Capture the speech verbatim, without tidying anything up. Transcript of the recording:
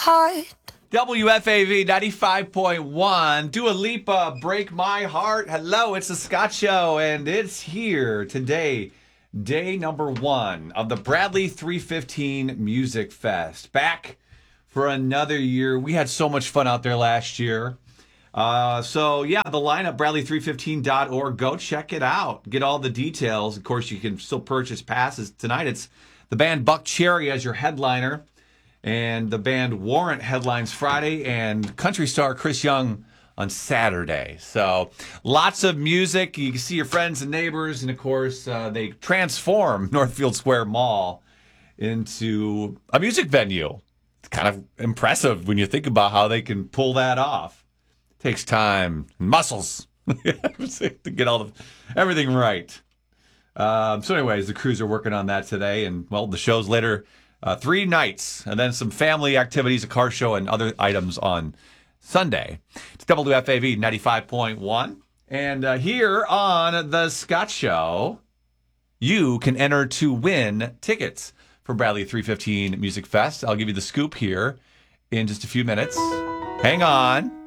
heart. W F A V ninety-five point one. Dua Lipa, Break My Heart. Hello, it's the Scott Show, and it's here today, day number one of the Bradley three fifteen Music Fest. Back for another year. We had so much fun out there last year. Uh, so, yeah, the lineup, bradley three fifteen dot org. Go check it out. Get all the details. Of course, you can still purchase passes. Tonight, it's the band Buckcherry as your headliner. And the band Warrant headlines Friday, and country star Chris Young on Saturday. So lots of music. You can see your friends and neighbors. And, of course, uh, they transform Northfield Square Mall into a music venue. It's kind of impressive when you think about how they can pull that off. It takes time and muscles to get all the everything right. Um, so anyways, the crews are working on that today. And, well, the show's later. Uh, three nights, and then some family activities, a car show, and other items on Sunday. It's W F A V ninety-five point one. And uh, here on The Scott Show, you can enter to win tickets for Bradley three fifteen Music Fest. I'll give you the scoop here in just a few minutes. Hang on.